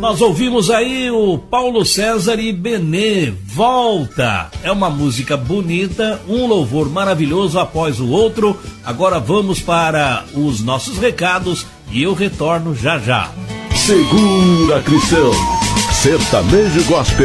Nós ouvimos aí o Paulo César e Benê, Volta. É uma música bonita, um louvor maravilhoso após o outro. Agora vamos para os nossos recados e eu retorno já já. Segura, Cristão. Sertanejo Gospel.